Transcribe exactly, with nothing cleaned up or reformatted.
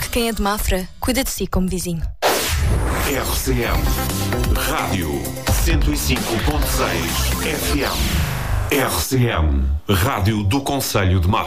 porque quem é de Mafra cuida de si como vizinho. R C M Rádio cento e cinco ponto seis F M. R C M Rádio do Concelho de Mafra.